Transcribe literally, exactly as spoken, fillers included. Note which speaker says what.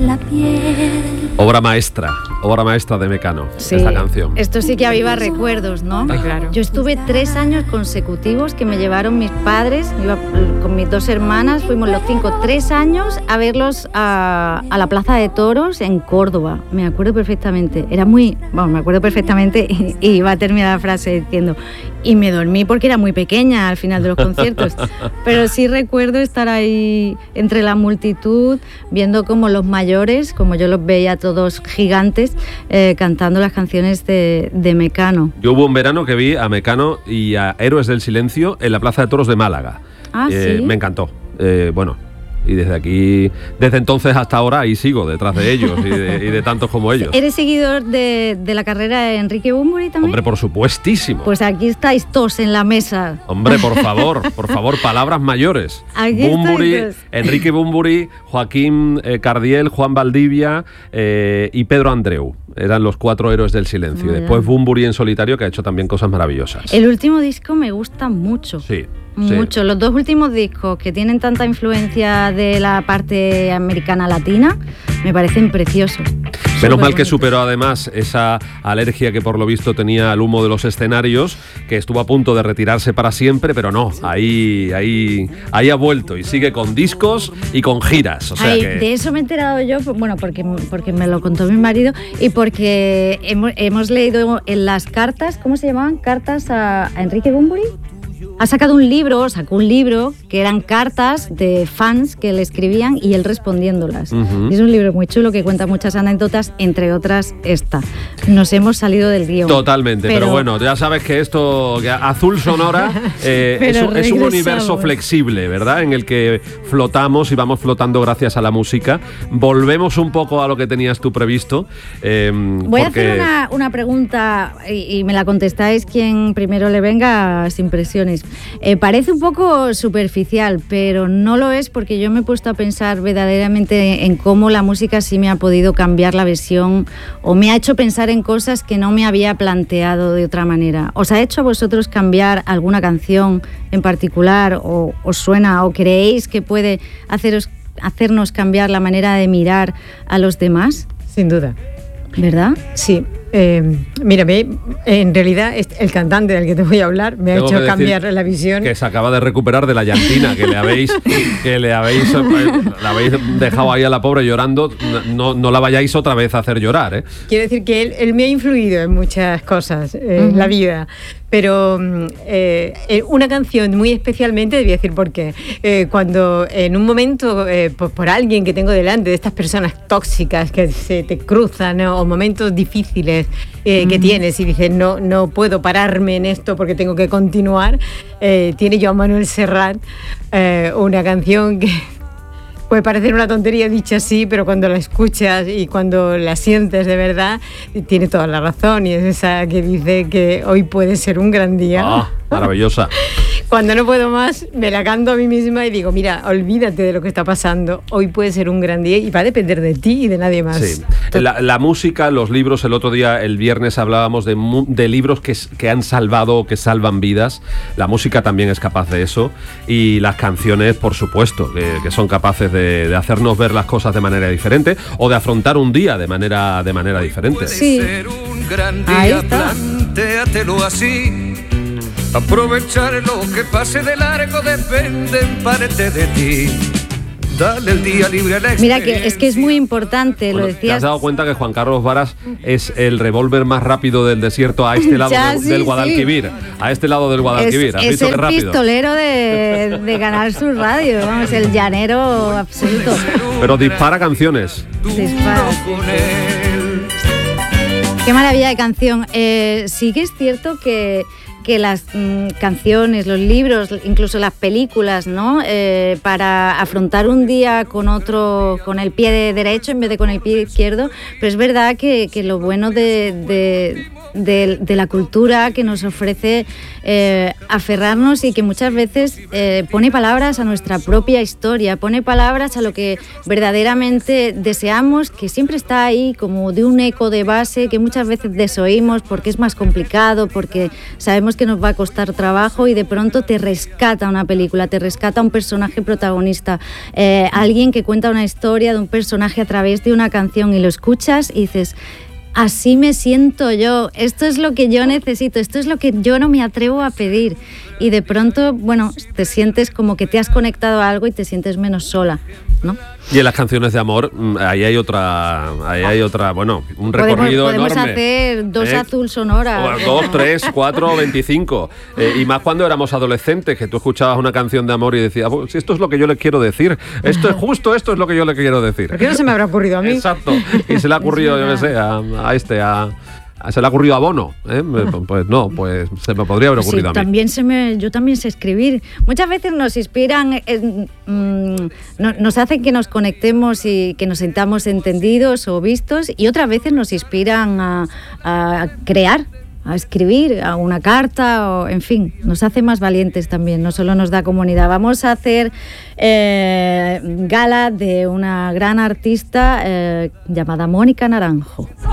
Speaker 1: en la piel.
Speaker 2: Obra maestra, obra maestra de Mecano,
Speaker 3: sí,
Speaker 2: esta canción.
Speaker 3: Esto sí que aviva recuerdos, ¿no?
Speaker 4: Ah, claro.
Speaker 3: Yo estuve tres años consecutivos que me llevaron mis padres, iba con mis dos hermanas, fuimos los cinco, tres años a verlos a, a la Plaza de Toros en Córdoba. Me acuerdo perfectamente, era muy, bueno, me acuerdo perfectamente y, y iba a terminar la frase diciendo, y me dormí porque era muy pequeña al final de los conciertos, pero sí recuerdo estar ahí entre la multitud, viendo como los mayores, como yo los veía todos gigantes, eh, cantando las canciones de, de Mecano.
Speaker 2: Yo hubo un verano que vi a Mecano y a Héroes del Silencio en la Plaza de Toros de Málaga.
Speaker 3: Ah,
Speaker 2: eh,
Speaker 3: ¿sí?
Speaker 2: Me encantó. Eh, bueno, y desde aquí, desde entonces hasta ahora, ahí sigo detrás de ellos y de, y de tantos como ellos.
Speaker 3: ¿Eres seguidor de, de la carrera de Enrique Bunbury también?
Speaker 2: Hombre, por supuestísimo.
Speaker 3: Pues aquí estáis todos en la mesa.
Speaker 2: Hombre, por favor, por favor, palabras mayores.
Speaker 3: Aquí
Speaker 2: Bunbury,
Speaker 3: estáis.
Speaker 2: Enrique Bunbury, Joaquín eh, Cardiel, Juan Valdivia eh, y Pedro Andreu. Eran los cuatro héroes del silencio.
Speaker 3: Muy
Speaker 2: Después
Speaker 3: bien.
Speaker 2: Bunbury en solitario, que ha hecho también cosas maravillosas.
Speaker 3: El último disco me gusta mucho.
Speaker 2: Sí.
Speaker 3: Mucho.
Speaker 2: Sí.
Speaker 3: Los dos últimos discos que tienen tanta influencia de la parte americana latina me parecen preciosos.
Speaker 2: Menos mal que
Speaker 3: Superbonitos.
Speaker 2: superó además esa alergia que por lo visto tenía al humo de los escenarios, que estuvo a punto de retirarse para siempre, pero no, ahí, ahí, ahí ha vuelto y sigue con discos y con giras. O sea
Speaker 3: Ay,
Speaker 2: que...
Speaker 3: De eso me he enterado yo, bueno, porque, porque me lo contó mi marido y porque hemos, hemos leído en las cartas, ¿cómo se llamaban? Cartas a, a Enrique Bunbury. Ha sacado un libro, sacó un libro que eran cartas de fans que le escribían y él respondiéndolas.
Speaker 2: Uh-huh.
Speaker 3: Es un libro muy chulo que cuenta muchas anécdotas, entre otras esta. Nos hemos salido del guión.
Speaker 2: Totalmente, pero,
Speaker 3: pero
Speaker 2: bueno, ya sabes que esto, que Azul Sonora, eh, es,
Speaker 3: Pero
Speaker 2: un- es un
Speaker 3: regresamos.
Speaker 2: universo flexible, ¿verdad? En el que flotamos y vamos flotando gracias a la música. Volvemos un poco a lo que tenías tú previsto. Eh,
Speaker 3: Voy
Speaker 2: porque...
Speaker 3: a hacer una, una pregunta y, y me la contestáis quien primero le venga sin presiones. Eh, parece un poco superficial, pero no lo es porque yo me he puesto a pensar verdaderamente en cómo la música sí me ha podido cambiar la visión o me ha hecho pensar en cosas que no me había planteado de otra manera. ¿Os ha hecho a vosotros cambiar alguna canción en particular o os suena o creéis que puede haceros, hacernos cambiar la manera de mirar a los demás?
Speaker 4: Sin duda.
Speaker 3: ¿Verdad?
Speaker 4: Sí. Eh, mírame, en realidad el cantante del que te voy a hablar me
Speaker 2: Tengo
Speaker 4: ha
Speaker 2: que
Speaker 4: hecho
Speaker 2: decir
Speaker 4: cambiar la visión.
Speaker 2: Que se acaba de recuperar de la llantina, que le habéis, que le habéis, eh, la habéis dejado ahí a la pobre llorando. No, no la vayáis otra vez a hacer llorar, ¿eh?
Speaker 4: Quiero decir que él, él me ha influido en muchas cosas eh,
Speaker 3: Uh-huh.
Speaker 4: en la vida, pero eh, eh, una canción muy especialmente, debía decir por qué, eh, cuando en un momento, eh, por, por alguien que tengo delante, de estas personas tóxicas que se te cruzan, ¿no? O momentos difíciles eh, uh-huh. que tienes y dices, no, no puedo pararme en esto porque tengo que continuar, eh, tiene Joan Manuel Serrat eh, una canción que... puede parecer una tontería dicha así, pero cuando la escuchas y cuando la sientes de verdad, tiene toda la razón. Y es esa que dice que hoy puede ser un gran día.
Speaker 2: Ah, maravillosa.
Speaker 4: Cuando no puedo más, me la canto a mí misma y digo, mira, olvídate de lo que está pasando. Hoy puede ser un gran día y va a depender de ti y de nadie más.
Speaker 2: Sí. La, la música, los libros, el otro día, el viernes, hablábamos de, de libros que, que han salvado o que salvan vidas. La música también es capaz de eso. Y las canciones, por supuesto, que, que son capaces de, de hacernos ver las cosas de manera diferente o de afrontar un día de manera, de manera diferente.
Speaker 3: Sí.
Speaker 5: Ser un gran día,
Speaker 3: Ahí está.
Speaker 5: plantéatelo así. Aprovechar lo que pase de largo depende en parte de ti. Dale el día libre a la
Speaker 3: Mira, que es que es muy importante,
Speaker 2: Bueno,
Speaker 3: lo
Speaker 2: ¿te
Speaker 3: decías.
Speaker 2: has dado cuenta que Juan Carlos Varas es el revólver más rápido del desierto a este lado
Speaker 3: Ya,
Speaker 2: del,
Speaker 3: sí,
Speaker 2: del
Speaker 3: sí.
Speaker 2: Guadalquivir? A este lado del
Speaker 3: Es,
Speaker 2: Guadalquivir. ¿Has
Speaker 3: es
Speaker 2: visto
Speaker 3: el
Speaker 2: qué rápido?
Speaker 3: pistolero de, de Canal Sur Radio, vamos, el llanero absoluto.
Speaker 2: Pero dispara canciones.
Speaker 3: Dispara, sí,
Speaker 5: con
Speaker 3: sí.
Speaker 5: él.
Speaker 3: Qué maravilla de canción. Eh, sí que es cierto que, que las mm, canciones, los libros, incluso las películas, ¿no? Eh, para afrontar un día con otro, con el pie de derecho en vez de con el pie izquierdo, pero es verdad que, que lo bueno de, de, de, de la cultura que nos ofrece eh, aferrarnos y que muchas veces eh, pone palabras a nuestra propia historia, pone palabras a lo que verdaderamente deseamos, que siempre está ahí como de un eco de base que muchas veces desoímos porque es más complicado, porque sabemos sabemos que nos va a costar trabajo y de pronto te rescata una película, te rescata un personaje protagonista, eh, alguien que cuenta una historia de un personaje a través de una canción y lo escuchas y dices... Así me siento yo, esto es lo que yo necesito, esto es lo que yo no me atrevo a pedir. Y de pronto, bueno, te sientes como que te has conectado a algo y te sientes menos sola, ¿no?
Speaker 2: Y en las canciones de amor, ahí hay otra, ahí hay otra, bueno, un recorrido
Speaker 3: podemos, podemos
Speaker 2: enorme.
Speaker 3: hacer dos
Speaker 2: ¿Eh?
Speaker 3: azul sonora.
Speaker 2: O dos, tres, cuatro, veinticinco. Eh, y más cuando éramos adolescentes, que tú escuchabas una canción de amor y decías, pues, esto es lo que yo le quiero decir. Esto es justo, esto es lo que yo le quiero decir.
Speaker 4: ¿Por qué no se me habrá ocurrido a mí?
Speaker 2: Exacto. Y se le ha ocurrido, yo qué sé, a, a este, a... Se le ha ocurrido a Bono, ¿eh? Pues no, pues se me podría haber ocurrido
Speaker 3: sí,
Speaker 2: a mí.
Speaker 3: También se me, yo también sé escribir. Muchas veces nos inspiran, eh, mm, no, nos hacen que nos conectemos y que nos sintamos entendidos o vistos, y otras veces nos inspiran a, a crear, a escribir, a una carta, o en fin, nos hace más valientes también, no solo nos da comunidad. Vamos a hacer eh, gala de una gran artista eh, llamada Mónica Naranjo.